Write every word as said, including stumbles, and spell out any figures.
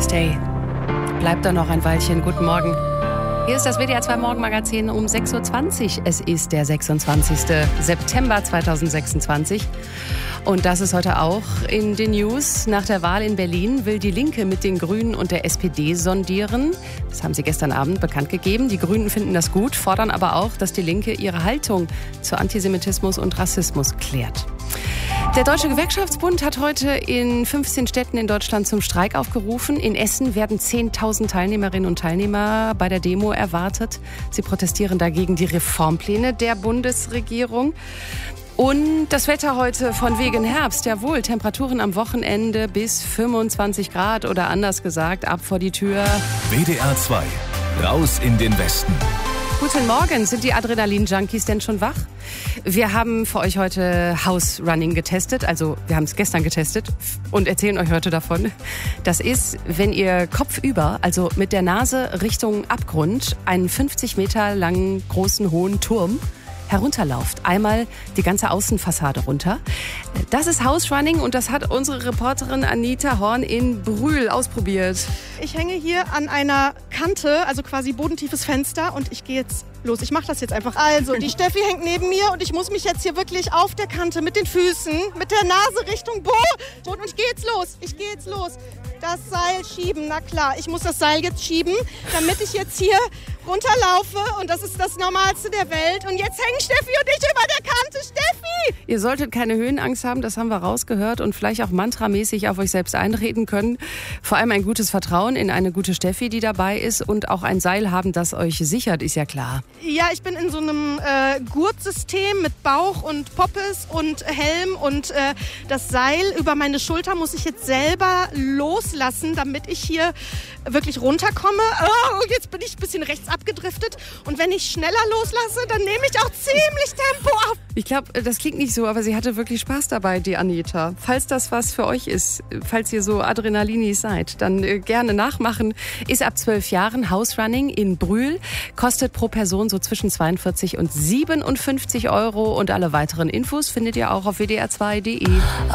Stay. Bleibt da noch ein Weilchen. Guten Morgen. Hier ist das W D R zwei Morgenmagazin um sechs Uhr zwanzig. Es ist der sechsundzwanzigster September zweitausendsechsundzwanzig. Und das ist heute auch in den News. Nach der Wahl in Berlin will die Linke mit den Grünen und der S P D sondieren. Das haben sie gestern Abend bekannt gegeben. Die Grünen finden das gut, fordern aber auch, dass die Linke ihre Haltung zu Antisemitismus und Rassismus klärt. Der Deutsche Gewerkschaftsbund hat heute in fünfzehn Städten in Deutschland zum Streik aufgerufen. In Essen werden zehntausend Teilnehmerinnen und Teilnehmer bei der Demo erwartet. Sie protestieren dagegen die Reformpläne der Bundesregierung. Und das Wetter heute von wegen Herbst, jawohl, Temperaturen am Wochenende bis fünfundzwanzig Grad oder anders gesagt, ab vor die Tür. W D R zwei, raus in den Westen. Guten Morgen, sind die Adrenalin-Junkies denn schon wach? Wir haben für euch heute House Running getestet, also wir haben es gestern getestet und erzählen euch heute davon. Das ist, wenn ihr kopfüber, also mit der Nase Richtung Abgrund, einen fünfzig Meter langen, großen, hohen Turm herunterlauft. Einmal die ganze Außenfassade runter. Das ist House Running und das hat unsere Reporterin Anita Horn in Brühl ausprobiert. Ich hänge hier an einer Kante, also quasi bodentiefes Fenster und ich gehe jetzt los. Ich mache das jetzt einfach. Also, die Steffi hängt neben mir und ich muss mich jetzt hier wirklich auf der Kante mit den Füßen, mit der Nase Richtung Boden und ich gehe jetzt los. Ich gehe jetzt los. Das Seil schieben, na klar. Ich muss das Seil jetzt schieben, damit ich jetzt hier runterlaufe und das ist das Normalste der Welt. Und jetzt hängen Steffi und ich über der Kante. Steffi! Ihr solltet keine Höhenangst haben, das haben wir rausgehört und vielleicht auch mantramäßig auf euch selbst einreden können. Vor allem ein gutes Vertrauen in eine gute Steffi, die dabei ist und auch ein Seil haben, das euch sichert, ist ja klar. Ja, ich bin in so einem äh, Gurtsystem mit Bauch und Poppes und Helm und äh, das Seil über meine Schulter muss ich jetzt selber loslassen, damit ich hier wirklich runterkomme. Oh, jetzt bin ich ein bisschen rechts abgedriftet und wenn ich schneller loslasse, dann nehme ich auch ziemlich Tempo auf. Ich glaube, das klingt nicht so, aber sie hatte wirklich Spaß dabei, die Anita. Falls das was für euch ist, falls ihr so Adrenalinis seid, dann äh, gerne nachmachen. Ist ab zwölf Jahren House Running in Brühl, kostet pro Person so zwischen zweiundvierzig und siebenundfünfzig Euro und alle weiteren Infos findet ihr auch auf w d r zwei punkt d e.